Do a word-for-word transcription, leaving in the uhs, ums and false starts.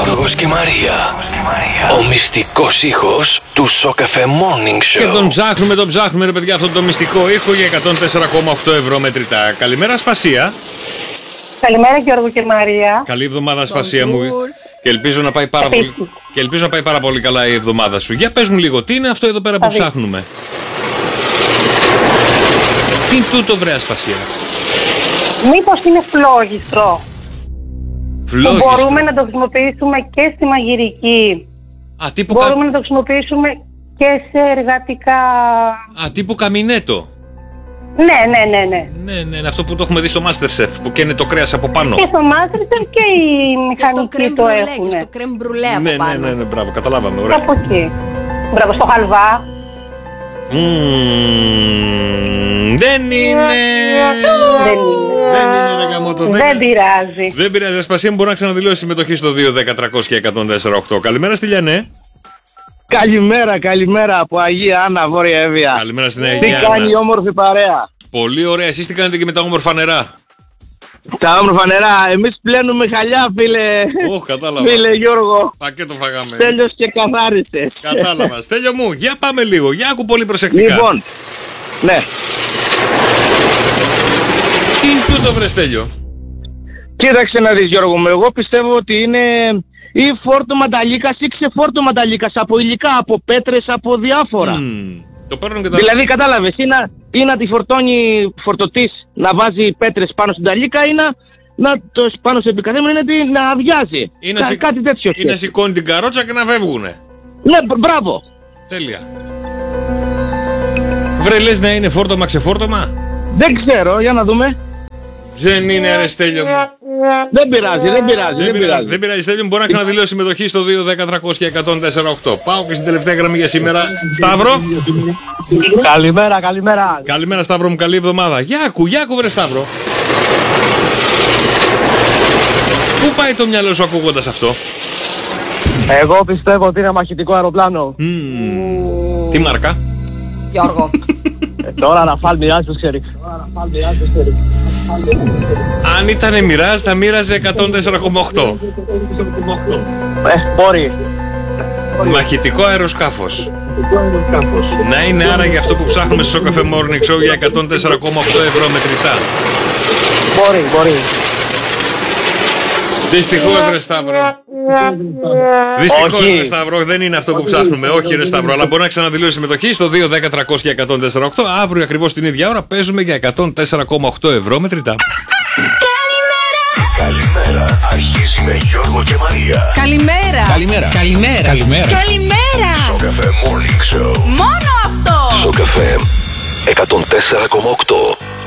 Γιώργος και Μαρία. Ο μυστικός ήχος του Σοκαφέ Morning Show. Και τον ψάχνουμε, τον ψάχνουμε ρε παιδιά, αυτό το μυστικό ήχο για εκατόν τέσσερα κόμμα οκτώ ευρώ μετρητά. Καλημέρα Σπασία. Καλημέρα Γιώργο και Μαρία. Καλή εβδομάδα Σπασία μου. Και ελπίζω να πάει πάρα πολύ, και ελπίζω να πάει πάρα πολύ καλά η εβδομάδα σου. Για πες μου λίγο, τι είναι αυτό εδώ πέρα που Αδί. ψάχνουμε? Τι είναι τούτο βρε Ασπασία? Μήπως είναι φλόγιστρο? Φλόγιστρο. Που μπορούμε να το χρησιμοποιήσουμε και στη μαγειρική. Α, τύπου, Μπορούμε κα... να το χρησιμοποιήσουμε και σε εργατικά. Α, τύπου καμινέτο. Ναι, ναι, ναι, ναι. Ναι, ναι, είναι αυτό που το έχουμε δει στο MasterChef, που καίνε το κρέας από πάνω. Και στο MasterChef και οι μηχανικοί το έχουν. Και στο κρέμ μπρουλέ από Ναι, πάνω. ναι, ναι, ναι, μπράβο, καταλάβαμε, ωραία. Από εκεί. Μπράβο, στο χαλβά. Μμμ, δεν είναι. Δεν είναι. Δεν είναι ρε γαμώτο, δεν Δεν είναι. πειράζει. Δεν πειράζει, Ασπασία μου, μπορεί να ξαναδηλώσει συμμετοχή στο δύο δέκα τριακόσια εκατόν τέσσερα οκτώ. Καλημέρα στη Λιανέ. Καλημέρα, καλημέρα από Αγία Άννα, Βόρεια Εύβοια. Καλημέρα στην Τι Αγία κάνει η Άννα. όμορφη παρέα? Πολύ ωραία, εσείς τι κάνετε και με τα όμορφα νερά? Τα όμορφα νερά, εμείς πλένουμε χαλιά, φίλε. Ω, κατάλαβα. Φίλε Γιώργο, Πακέτο φάγαμε. τέλειος και καθάριστες. Κατάλαβα. Στέλιο μου, για πάμε λίγο. Για άκου πολύ προσεκτικά. Λοιπόν, ναι, Τι είναι τούτο βρε Στέλιο? κοίταξε να δεις Γιώργο μου, εγώ πιστεύω ότι είναι ή φόρτο μανταλίκας ή ξεφόρτο μανταλίκας, από υλικά, από πέτρες, από διάφορα. Μμμ, το παίρνουν και τα... Δηλαδή κατάλαβες, ή να, ή να τη φορτώνει φορτωτής να βάζει πέτρες πάνω στην ταλίκα ή να, να το πάνω σε επικαθέμενο είναι ότι να αδειάζει. Ή να Κα- σηκ- Κάτι τέτοιο. Ή να σηκώνει την καρότσα και να φεύγουνε. Ναι, μπ- μπράβο. Τέλεια. Βρε λες να είναι φόρτωμα ξεφόρτωμα? Δεν ξέρω, για να δούμε. Δεν είναι ρε Στέλιο μου. Δεν πειράζει, δεν πειράζει. Δεν πειράζει, δεν πειράζει Στέλιο μου, μπορεί να ξαναδηλώσει συμμετοχή στο δύο δέκα τριακόσια εκατόν τέσσερα οκτώ. Πάω και στην τελευταία γραμμή για σήμερα. Σταύρο. Καλημέρα, καλημέρα. Καλημέρα Σταύρο μου, καλή εβδομάδα. Για άκου, για άκου βρε Σταύρο. Πού πάει το μυαλό σου ακούγοντας αυτό? Εγώ πιστεύω ότι είναι μαχητικό αεροπλάνο. Μμμ. Τι μάρκα? Γιώργο. Ε, τώρα να φάλει μια άσπρη ξέρει. Αν ήταν μοιράζ θα μοίραζε εκατόν τέσσερα κόμμα οκτώ. Ε, μπορεί. Μαχητικό αεροσκάφος. Να είναι άρα για αυτό που ψάχνουμε στο Cafe Morning Show για εκατόν τέσσερα κόμμα οκτώ ευρώ μετρητά. Μπορεί, μπορεί. Δυστυχώς ρε Σταύρο. Δυστυχώς Όχι. ρε Σταύρο, δεν είναι αυτό που ψάχνουμε. Όχι ρε Σταύρο, αλλά μπορεί να ξαναδηλώσει συμμετοχή στο δύο δέκα τριακόσια εκατόν τέσσερα οκτώ. Αύριο ακριβώς την ίδια ώρα παίζουμε για εκατόν τέσσερα κόμμα οκτώ ευρώ μετρητά. Καλημέρα, αρχίζει με Γιώργο και Μαρία. Καλημέρα. Καλημέρα. Καλημέρα. Καλημέρα. Καλημέρα. Σοκαφέ Morning Show. Μόνο αυτό. Σοκαφέ εκατόν τέσσερα κόμμα οκτώ.